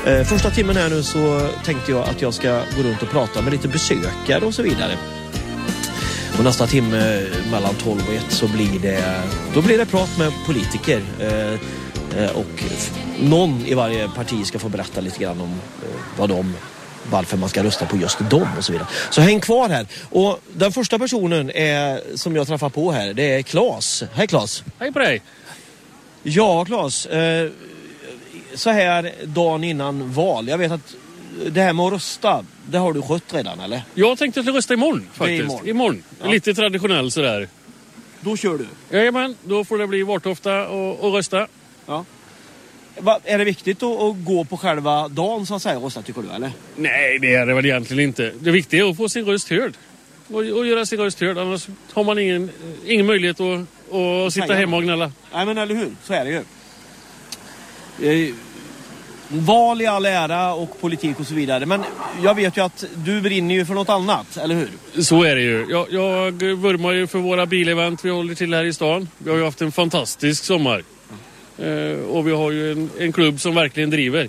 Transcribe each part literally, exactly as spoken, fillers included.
Eh, första timmen här nu så tänkte jag att jag ska gå runt och prata med lite besökare och så vidare. Och nästa timme mellan tolv och ett så blir det, då blir det prat med politiker. Eh, eh, och någon i varje parti ska få berätta lite grann om eh, vad de, varför man ska rösta på just dem och så vidare. Så häng kvar här. Och den första personen är, som jag träffar på här, det är Claes. Hej Claes. Hej på dig. Ja Claes, eh, så här dagen innan val. Jag vet att det här med att rösta, det har du skött redan, eller? Jag tänkte att jag rösta imorgon faktiskt. Imorgon. imorgon. Ja. Lite traditionell sådär. Då kör du? Jajamän, då får det bli Vartofta och, och rösta. Ja. Va, är det viktigt att, att gå på själva dagen så att säga rösta, tycker du, eller? Nej, det är det väl egentligen inte. Det viktiga är att få sin röst hörd. Och, och göra sin röst hörd, annars har man ingen, ingen möjlighet att, att sitta hemma och gnälla. Nej, men eller hur? Så är det ju. Eh, val i all ära och politik och så vidare. Men jag vet ju att du brinner ju för något annat, eller hur? Så är det ju. Jag, jag vurmar ju för våra bilevent vi håller till här i stan. Vi har ju haft en fantastisk sommar. Eh, och vi har ju en, en klubb som verkligen driver.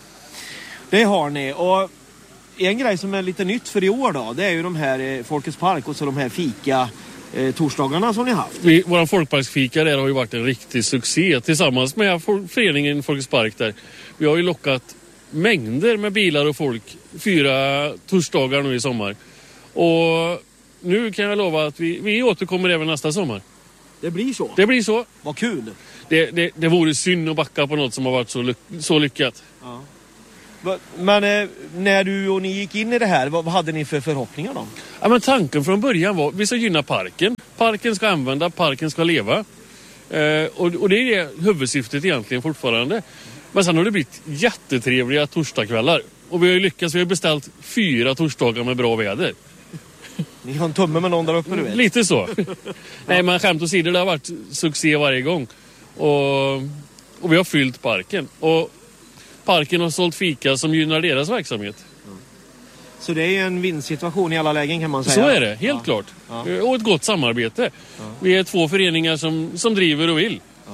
Det har ni. Och en grej som är lite nytt för i år då, det är ju de här eh, Folkets park och så de här fika eh, torsdagarna som ni har haft. Vi, våran folkparksfika där har ju varit en riktig succé tillsammans med föreningen Folkets park där. Vi har ju lockat mängder med bilar och folk fyra torsdagar nu i sommar. Och nu kan jag lova att vi, vi återkommer även nästa sommar. Det blir så? Det blir så. Vad kul! Det, det, det vore synd att backa på något som har varit så, lyck- så lyckat. Ja. Men eh, när du och ni gick in i det här, vad, vad hade ni för förhoppningar då? Ja, men tanken från början var att vi ska gynna parken. Parken ska använda, parken ska leva. Eh, och, och det är det huvudsyftet egentligen fortfarande. Men sen har det blivit jättetrevliga torsdagskvällar. Och vi har ju lyckats, vi har beställt fyra torsdagar med bra väder. Ni har en tumme med någon där uppe, du vet. Lite så. Nej, men skämt åsido, det har varit succé varje gång. Och, och vi har fyllt parken. Och parken har sålt fika som gynnar deras verksamhet. Så det är en vinstsituation i alla lägen, kan man säga. Så är det, helt ja. klart. Ja. Och ett gott samarbete. Ja. Vi är två föreningar som, som driver och vill. Ja.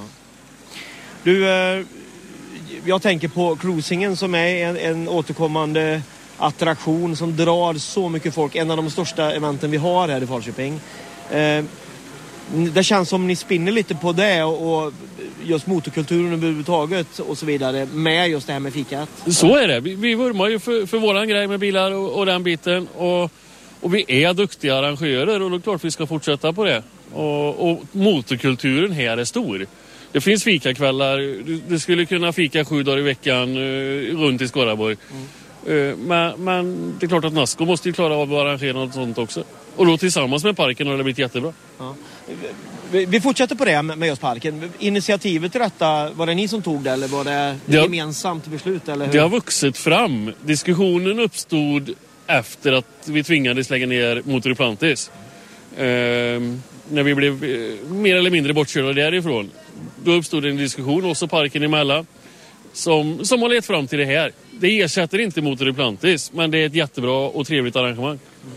Du, eh, jag tänker på cruisingen som är en, en återkommande attraktion som drar så mycket folk. En av de största eventen vi har här i Falköping. Eh, det känns som ni spinner lite på det och, och just motorkulturen överhuvudtaget och så vidare med just det här med fikat. Så är det. Vi, vi vurmar ju för, för våran grej med bilar och, och den biten. Och, och vi är duktiga arrangörer och då är det klart vi ska fortsätta på det. Och, och motorkulturen här är stor. Det finns fikakvällar. Du, du skulle kunna fika sju dagar i veckan uh, runt i Skaraborg. Mm. Uh, men, men det är klart att Nasco måste ju klara av att arrangera något sånt också. Och då tillsammans med parken har det blivit jättebra. Ja. Vi, vi fortsätter på det med, med just parken. Initiativet till detta, var det ni som tog det eller var det, det har, gemensamt beslut? Eller hur? Det har vuxit fram. Diskussionen uppstod efter att vi tvingades lägga ner Motoriplantis. Uh, när vi blev uh, mer eller mindre bortkörda därifrån. Då uppstod en diskussion också parken emellan som, som har lett fram till det här. Det ersätter inte Motoriplantis, men det är ett jättebra och trevligt arrangemang.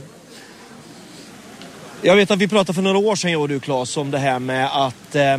Jag vet att vi pratade för några år sedan, jag och du Claes, om det här med att eh,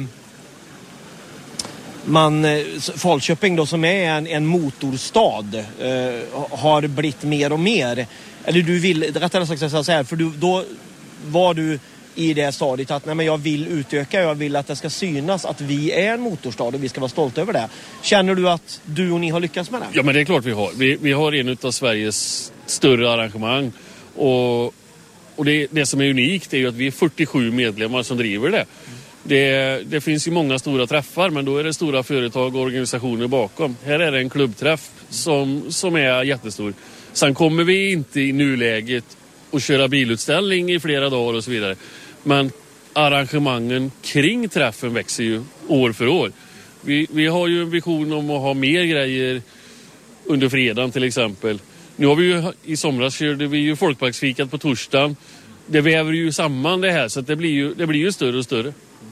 man, Falköping då som är en, en motorstad eh, har blivit mer och mer. Eller du vill, rättare sagt så här, för du, då var du i det stadiet att nej, men jag vill utöka, jag vill att det ska synas att vi är en motorstad och vi ska vara stolta över det. Känner du att du och ni har lyckats med det? Ja, men det är klart vi har. Vi, vi har en av Sveriges större arrangemang och, och det, det som är unikt är ju att vi är fyrtiosju medlemmar som driver det. Det, det finns ju många stora träffar, men då är det stora företag och organisationer bakom. Här är det en klubbträff som, som är jättestor. Sen kommer vi inte i nuläget att köra bilutställning i flera dagar och så vidare. Men arrangemangen kring träffen växer ju år för år. Vi, vi har ju en vision om att ha mer grejer under fredagen till exempel. Nu har vi ju, i somras körde vi ju folkparksfikat på torsdagen. Det väver ju samman det här så att det blir ju, det blir ju större och större.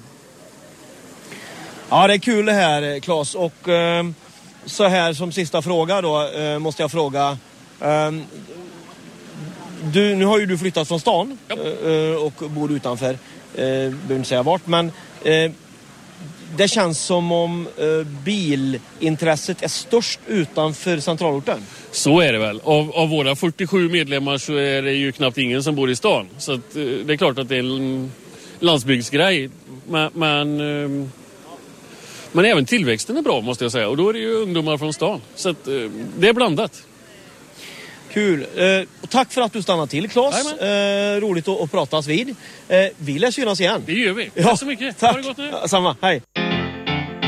Ja, det är kul det här, Claes. Och eh, så här som sista fråga då eh, måste jag fråga. Eh, du, nu har ju du flyttat från stan eh, och bor utanför. Eh, behöver inte säga vart, men eh, det känns som om uh, bilintresset är störst utanför centralorten. Så är det väl. Av, av våra fyrtiosju medlemmar så är det ju knappt ingen som bor i stan. Så att, uh, det är klart att det är en landsbygdsgrej. Men, men, uh, men även tillväxten är bra, måste jag säga. Och då är det ju ungdomar från stan. Så att, uh, det är blandat. Kul. Uh, och tack för att du stannade till, Claes. Uh, roligt att, att pratas vid. Uh, vi lär synas igen. Det gör vi. Ja, tack så mycket. Tack. Ha det gott nu. Ja, samma. Hej.